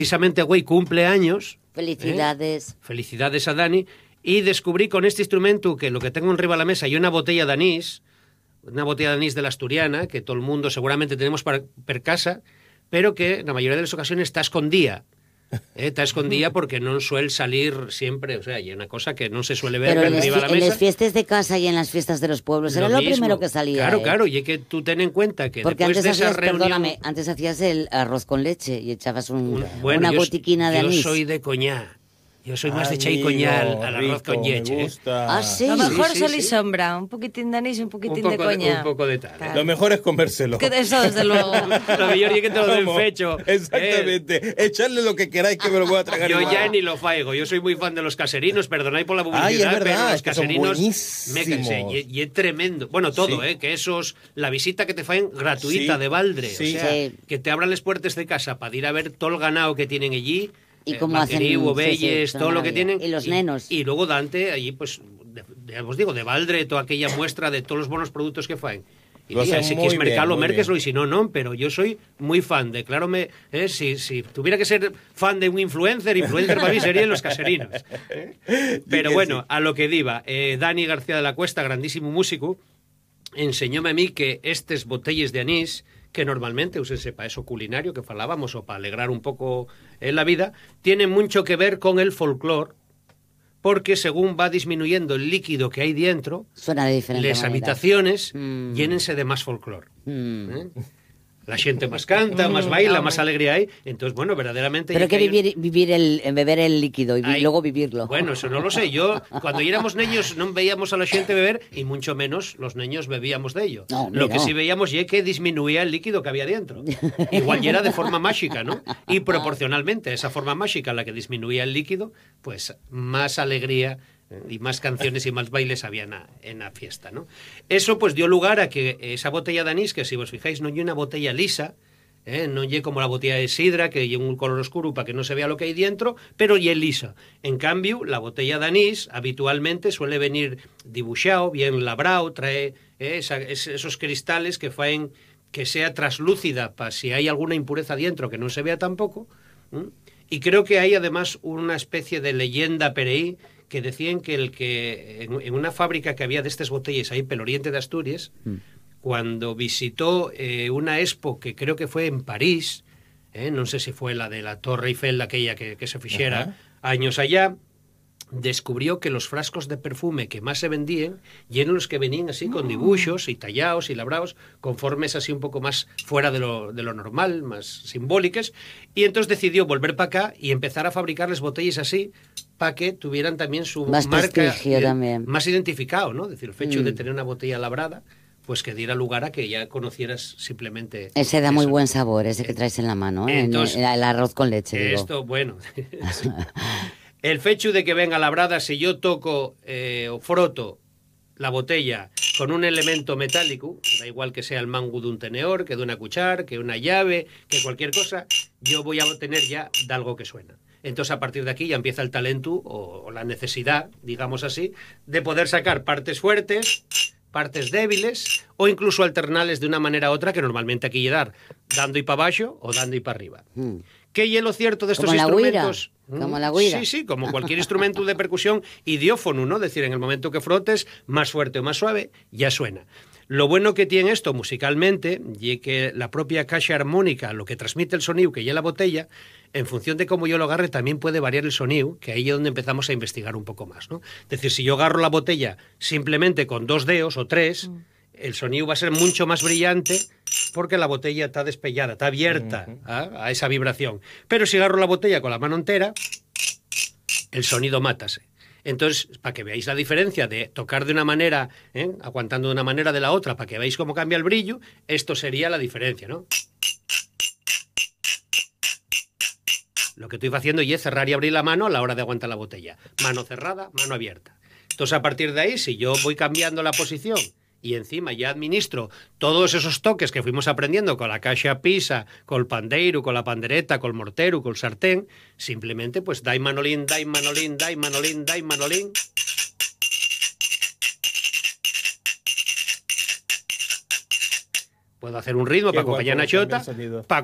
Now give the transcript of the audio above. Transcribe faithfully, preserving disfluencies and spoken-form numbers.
Precisamente güey cumple años. Felicidades. ¿eh? Felicidades a Dani. Y descubrí con este instrumento que lo que tengo arriba de la mesa y una botella de anís, una botella de anís de la Asturiana, que todo el mundo seguramente tenemos para, per casa, pero que en la mayoría de las ocasiones está escondida. Eh, está escondida porque no suele salir siempre, o sea, hay una cosa que no se suele ver pero en arriba de la mesa. en las fiestas de casa y en las fiestas de los pueblos lo era mismo. Lo primero que salía. Claro, ¿eh? claro, y es que tú ten en cuenta que porque después antes de hacías, esa reunión... perdóname, antes hacías el arroz con leche y echabas un, un, bueno, una yo, gotiquina de yo anís. Yo soy de coñá. Yo soy más de Amigo, chai coñal al arroz rico, con leche. me gusta. Ah, sí. Lo mejor sí, sí, sol y sí. sombra, un poquitín de anís y un poquitín un poco de coña. De, un poco de tal. Claro. Lo mejor es comérselo. Que eso, desde luego. Lo mejor es que te lo den Vamos, fecho. Exactamente. Eh. Echarle lo que queráis que me lo voy a tragar. Yo igual. ya ni lo faigo. Yo soy muy fan de los caserinos, perdonad por la publicidad, Ay, es verdad, pero los es que son caserinos me buenísimos. cansé. Y, y es tremendo. Bueno, todo, Sí. ¿eh? Que esos, la visita que te faen gratuita Sí. de Valdre. Sí. O sea, Sí. que te abran las puertas de casa para ir a ver todo el ganado que tienen allí. Y eh, cómo hacen- vaquerío, sí, ovelles, sí, todo lo que maravilla. tienen. Y los nenos. Y luego Dante, allí, pues, de, de- os digo, de Valdre, toda aquella muestra de todos los buenos productos que faen. Y Lo tía, hacen si muy quieres mercado, bien, muy merqueslo, bien. y si no, no, pero yo soy muy fan, declárome, eh, si, si tuviera que ser fan de un influencer, influencer para mí serían los caserinos. Pero que bueno, sí. a lo que diva, eh, Dani García de la Cuesta, grandísimo músico, enseñóme a mí que estes botelles de anís, que normalmente úsense para eso culinario que falábamos o para alegrar un poco en la vida, tienen mucho que ver con el folclore, porque según va disminuyendo el líquido que hay dentro, Suena de diferente las manera. habitaciones Mm. llénense de más folclore. Mm. ¿eh? La gente más canta, más baila, más alegría hay. Entonces, bueno, verdaderamente... Pero ya que hay- vivir, vivir el, beber el líquido y vi- Ay, luego vivirlo. Bueno, eso no lo sé. Yo, cuando éramos niños, no veíamos a la gente beber y mucho menos los niños bebíamos de ello. No, hombre, lo que no. sí veíamos es que disminuía el líquido que había dentro. Igual y era de forma mágica, ¿no? Y proporcionalmente a esa forma mágica en la que disminuía el líquido, pues más alegría y más canciones y más bailes había en la, en la fiesta, ¿no? Eso pues dio lugar a que esa botella de anís, que si os fijáis no es una botella lisa, ¿eh? No es como la botella de sidra, que lleva un color oscuro para que no se vea lo que hay dentro, pero y es lisa. En cambio, la botella de anís habitualmente suele venir dibujado, bien labrado, trae eh, esa, es, esos cristales que faen que sea traslúcida para si hay alguna impureza dentro que no se vea tampoco. ¿eh? Y creo que hay además una especie de leyenda pereí que decían que el que en, en una fábrica que había de estas botellas ahí, pel oriente de Asturias, mm. cuando visitó eh, una expo que creo que fue en París, eh, no sé si fue la de la Torre Eiffel, aquella que, que se fixiera uh-huh. años allá, descubrió que los frascos de perfume que más se vendían eran los que venían así con dibujos y tallados y labrados con formas así un poco más fuera de lo, de lo normal, más simbólicas, y entonces decidió volver para acá y empezar a fabricar las botellas así para que tuvieran también su más marca eh, también. más identificado, ¿no? Es decir, el hecho mm. de tener una botella labrada pues que diera lugar a que ya conocieras simplemente... Ese da eso. Muy buen sabor, ese que traes en la mano, ¿eh? Entonces, en, en el arroz con leche, Esto, digo. bueno... El fecho de que venga labrada, si yo toco eh, o froto la botella con un elemento metálico, da igual que sea el mango de un tenedor, que de una cuchara, que una llave, que cualquier cosa, yo voy a tener ya de algo que suena. Entonces, a partir de aquí ya empieza el talento o, o la necesidad, digamos así, de poder sacar partes fuertes, partes débiles o incluso alternarles de una manera u otra, que normalmente aquí llegar dando y para abajo o dando y para arriba. Mm. ¿Qué es lo cierto de estos como instrumentos? La guira, como la guira. Sí, sí, como cualquier instrumento de percusión idiófono, ¿no? Es decir, en el momento que frotes, más fuerte o más suave, ya suena. Lo bueno que tiene esto musicalmente, y que la propia caja armónica, lo que transmite el sonido que lleva la botella, en función de cómo yo lo agarre, también puede variar el sonido, que ahí es donde empezamos a investigar un poco más, ¿no? Es decir, si yo agarro la botella simplemente con dos dedos o tres, mm. el sonido va a ser mucho más brillante porque la botella está despellada, está abierta uh-huh. a, a esa vibración. Pero si agarro la botella con la mano entera, el sonido mátase. Entonces, para que veáis la diferencia de tocar de una manera, ¿eh? aguantando de una manera de la otra, para que veáis cómo cambia el brillo, esto sería la diferencia, ¿no? Lo que estoy haciendo es cerrar y abrir la mano a la hora de aguantar la botella. Mano cerrada, mano abierta. Entonces, a partir de ahí, si yo voy cambiando la posición y encima ya administro todos esos toques que fuimos aprendiendo con la caixa pisa, con el pandeiro, con la pandereta, con el mortero, con el sartén, simplemente pues dai manolín, dai manolín, dai manolín, dai manolín. Puedo hacer un ritmo Qué para acompañar a Chota, para